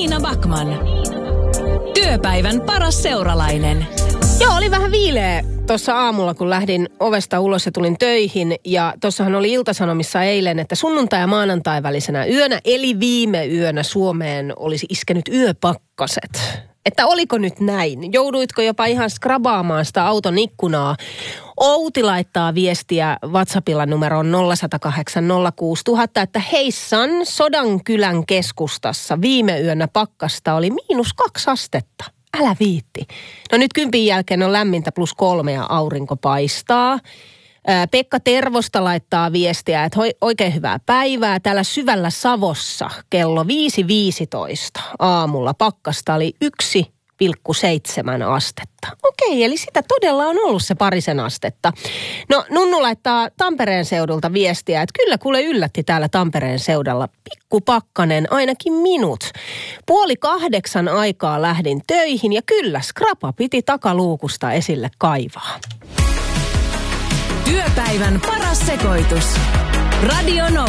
Niina Backman. Työpäivän paras seuralainen. Joo, oli vähän viileä tuossa aamulla, kun lähdin ovesta ulos ja tulin töihin. Ja tuossahan oli Ilta-Sanomissa eilen, että sunnuntai- ja maanantai välisenä yönä, eli viime yönä Suomeen olisi iskenyt yöpakkaset. Että oliko nyt näin? Jouduitko jopa ihan skrabaamaan sitä auton ikkunaa? Outi laittaa viestiä WhatsAppilla numeroon 0108 06000, että heissan Sodankylän keskustassa viime yönä pakkasta oli -2 astetta. Älä viitti. No nyt 10 jälkeen on lämmintä +3 ja aurinko paistaa. Pekka Tervosta laittaa viestiä, että oikein hyvää päivää. Täällä syvällä Savossa kello 5.15 aamulla pakkasta oli 1,7 astetta. Okei, eli sitä todella on ollut se 2 astetta. No Nunnu laittaa Tampereen seudulta viestiä, että kyllä kuule yllätti täällä Tampereen seudalla. Pikkupakkanen ainakin minut. 7:30 aikaa lähdin töihin ja kyllä skrapa piti takaluukusta esille kaivaa. Työpäivän paras sekoitus. Radio Nova.